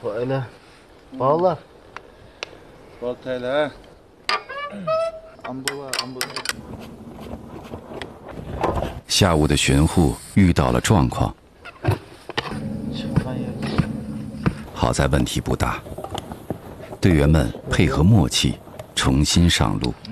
坏了，爆了， 爆胎了，安不了。 下午的巡护遇到了状况，好在问题不大，队员们配合默契，重新上路。